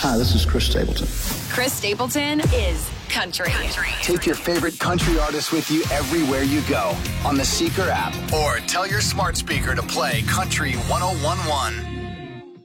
Hi, this is Chris Stapleton. Chris Stapleton is country. Take your favorite country artists with you everywhere you go on the Seeker app, or tell your smart speaker to play Country 1011.